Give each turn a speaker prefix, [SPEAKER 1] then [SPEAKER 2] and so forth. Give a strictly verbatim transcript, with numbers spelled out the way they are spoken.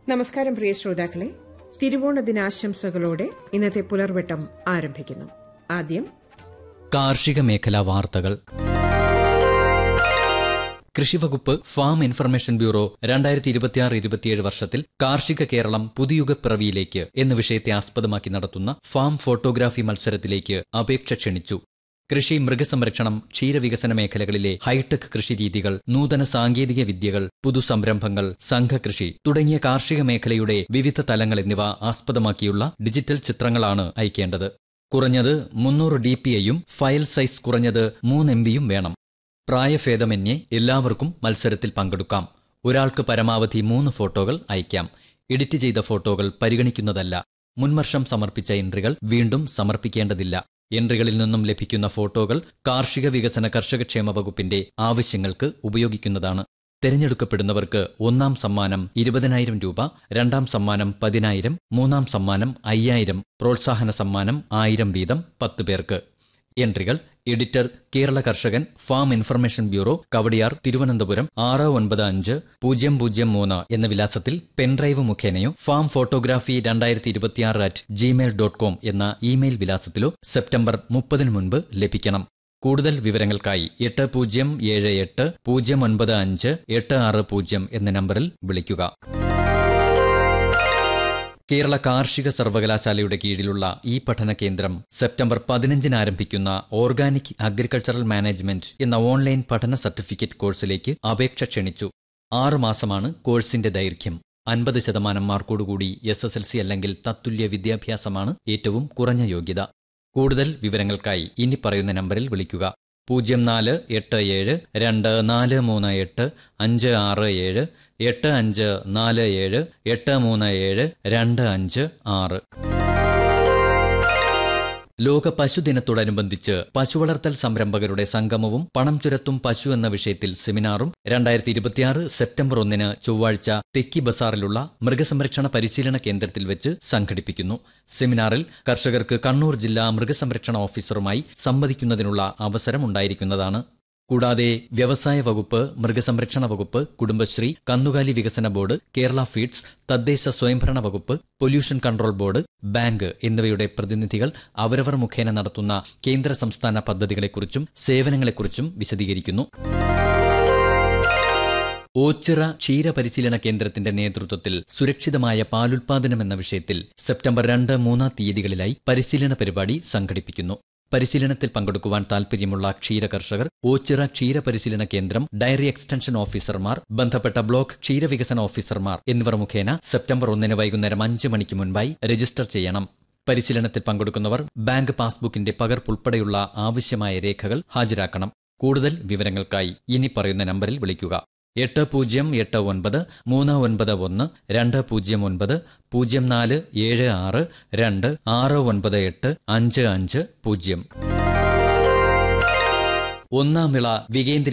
[SPEAKER 1] നമസ്കാരം പ്രിയ ശ്രോതാക്കളെ, തിരുവോണ ദിനാശംസകളോടെ ഇന്നത്തെ പുലർവട്ടം ആരംഭിക്കുന്നു. ആദ്യം
[SPEAKER 2] കാർഷിക മേഖലാ വാർത്തകൾ. കൃഷിവകുപ്പ് ഫാം ഇൻഫർമേഷൻ ബ്യൂറോ രണ്ടായിരത്തി ഇരുപത്തിയാറ് ഇരുപത്തിയേഴ് വർഷത്തിൽ കാർഷിക കേരളം പുതുയുഗപ്പിറവിയിലേക്ക് എന്ന വിഷയത്തെ ആസ്പദമാക്കി നടത്തുന്ന ഫാം ഫോട്ടോഗ്രാഫി മത്സരത്തിലേക്ക് അപേക്ഷ ക്ഷണിച്ചു. കൃഷി, മൃഗസംരക്ഷണം, ക്ഷീരവികസന മേഖലകളിലെ ഹൈടെക് കൃഷിരീതികൾ, നൂതന സാങ്കേതിക വിദ്യകൾ, പുതുസംരംഭങ്ങൾ, സംഘകൃഷി തുടങ്ങിയ കാർഷിക മേഖലയുടെ വിവിധ തലങ്ങൾ എന്നിവ ആസ്പദമാക്കിയുള്ള ഡിജിറ്റൽ ചിത്രങ്ങളാണ് അയക്കേണ്ടത്. കുറഞ്ഞത് മുന്നൂറ് ഡി പി ഐയും ഫയൽ സൈസ് കുറഞ്ഞത് മൂന്ന് എം ബിയും വേണം. പ്രായഭേദമന്യേ എല്ലാവർക്കും മത്സരത്തിൽ പങ്കെടുക്കാം. ഒരാൾക്ക് പരമാവധി മൂന്ന് ഫോട്ടോകൾ അയക്കാം. എഡിറ്റ് ചെയ്ത ഫോട്ടോകൾ പരിഗണിക്കുന്നതല്ല. മുൻവർഷം സമർപ്പിച്ച എൻട്രികൾ വീണ്ടും സമർപ്പിക്കേണ്ടതില്ല. എൻട്രികളിൽ നിന്നും ലഭിക്കുന്ന ഫോട്ടോകൾ കാർഷിക വികസന കർഷകക്ഷേമ വകുപ്പിന്റെ ആവശ്യങ്ങൾക്ക് ഉപയോഗിക്കുന്നതാണ്. തെരഞ്ഞെടുക്കപ്പെടുന്നവർക്ക് ഒന്നാം സമ്മാനം ഇരുപതിനായിരം രൂപ, രണ്ടാം സമ്മാനം പതിനായിരം, മൂന്നാം സമ്മാനം അയ്യായിരം, പ്രോത്സാഹന സമ്മാനം ആയിരം വീതം പത്ത് പേർക്ക്. എൻട്രികൾ: എഡിറ്റർ, കേരള കർഷകൻ, farm information bureau, Kowdiar, Thiruvananthapuram ആറ് ഒൻപത് അഞ്ച് പൂജ്യം പൂജ്യം മൂന്ന് എന്ന വിലാസത്തിൽ പെൻഡ്രൈവ് മുഖേനയോ ഫാം ഫോട്ടോഗ്രാഫി രണ്ടായിരത്തി ഇരുപത്തിയാറ് അറ്റ് ജിമെയിൽ ഡോട്ട് കോം എന്ന ഇമെയിൽ വിലാസത്തിലോ സെപ്റ്റംബർ മുപ്പതിന് മുൻപ് ലഭിക്കണം. കൂടുതൽ വിവരങ്ങൾക്കായി എട്ട് പൂജ്യം ഏഴ് എട്ട് പൂജ്യം ഒൻപത് അഞ്ച് എട്ട് ആറ് പൂജ്യം എന്ന നമ്പറിൽ വിളിക്കുക. കേരള കാർഷിക സർവകലാശാലയുടെ കീഴിലുള്ള ഈ പഠന കേന്ദ്രം സെപ്റ്റംബർ പതിനഞ്ചിന് ആരംഭിക്കുന്ന ഓർഗാനിക് അഗ്രികൾച്ചറൽ മാനേജ്മെന്റ് എന്ന ഓൺലൈൻ പഠന സർട്ടിഫിക്കറ്റ് കോഴ്സിലേക്ക് അപേക്ഷ ക്ഷണിച്ചു. ആറുമാസമാണ് കോഴ്സിന്റെ ദൈർഘ്യം. അൻപത് ശതമാനം മാർക്കോടുകൂടി എസ് എസ് എൽ സി അല്ലെങ്കിൽ തത്തുല്യ വിദ്യാഭ്യാസമാണ് ഏറ്റവും കുറഞ്ഞ യോഗ്യത. കൂടുതൽ വിവരങ്ങൾക്കായി ഇനി പറയുന്ന നമ്പറിൽ വിളിക്കുക. പൂജ്യം നാല് എട്ട് ഏഴ് രണ്ട് നാല് മൂന്ന് എട്ട് അഞ്ച് ആറ് ഏഴ്, എട്ട് അഞ്ച് നാല് ഏഴ് എട്ട് മൂന്ന് ഏഴ് രണ്ട് അഞ്ച് ആറ്. ലോക പശുദിനത്തോടനുബന്ധിച്ച് പശുവളർത്തൽ സംരംഭകരുടെ സംഗമവും പണം ചുരത്തും പശു എന്ന വിഷയത്തിൽ സെമിനാറും രണ്ടായിരത്തി ഇരുപത്തിയാറ് സെപ്റ്റംബർ ഒന്നിന് ചൊവ്വാഴ്ച തെക്കി ബസാറിലുള്ള മൃഗസംരക്ഷണ പരിശീലന കേന്ദ്രത്തിൽ വെച്ച് സംഘടിപ്പിക്കുന്നു. സെമിനാറിൽ കർഷകർക്ക് കണ്ണൂർ ജില്ലാ മൃഗസംരക്ഷണ ഓഫീസറുമായി സംവദിക്കുന്നതിനുള്ള അവസരം ഉണ്ടായിരിക്കുന്നതാണ്. കൂടാതെ വ്യവസായ വകുപ്പ്, മൃഗസംരക്ഷണ വകുപ്പ്, കുടുംബശ്രീ, കന്നുകാലി വികസന ബോർഡ്, കേരള ഫീഡ്സ്, തദ്ദേശ സ്വയംഭരണ വകുപ്പ്, പൊല്യൂഷൻ കൺട്രോൾ ബോർഡ്, ബാങ്ക് എന്നിവയുടെ പ്രതിനിധികൾ അവരവർ മുഖേന നടത്തുന്ന കേന്ദ്ര സംസ്ഥാന പദ്ധതികളെക്കുറിച്ചും സേവനങ്ങളെക്കുറിച്ചും വിശദീകരിക്കുന്നു. ഓച്ചിറ ക്ഷീരപരിശീലന കേന്ദ്രത്തിന്റെ നേതൃത്വത്തിൽ സുരക്ഷിതമായ പാലുൽപാദനം എന്ന വിഷയത്തിൽ സെപ്റ്റംബർ രണ്ട് മൂന്ന് തീയതികളിലായി പരിശീലന പരിപാടി സംഘടിപ്പിക്കുന്നു. പരിശീലനത്തിൽ പങ്കെടുക്കുവാൻ താൽപര്യമുള്ള ക്ഷീര കർഷകർ ഓച്ചിറ ക്ഷീര പരിശീലന കേന്ദ്രം ഡയറി എക്സ്റ്റൻഷൻ ഓഫീസർമാർ, ബന്ധപ്പെട്ട ബ്ലോക്ക് ക്ഷീരവികസന ഓഫീസർമാർ എന്നിവർ മുഖേന സെപ്റ്റംബർ ഒന്നിന് വൈകുന്നേരം അഞ്ച് മണിക്ക് മുൻപായി രജിസ്റ്റർ ചെയ്യണം. പരിശീലനത്തിൽ പങ്കെടുക്കുന്നവർ ബാങ്ക് പാസ്ബുക്കിന്റെ പകർപ്പുൾപ്പെടെയുള്ള ആവശ്യമായ രേഖകൾ ഹാജരാക്കണം. കൂടുതൽ വിവരങ്ങൾക്കായി ഇനി പറയുന്ന നമ്പറിൽ വിളിക്കുക. എട്ട് പൂജ്യം എട്ട് ഒൻപത് മൂന്ന് ഒൻപത് ഒന്ന് രണ്ട് പൂജ്യം ഒൻപത് പൂജ്യം നാല് ഏഴ് ആറ് രണ്ട് ആറ് ഒൻപത് എട്ട് അഞ്ച് അഞ്ച് പൂജ്യം. ഒന്നാം വിള വികേന്ദ്രീ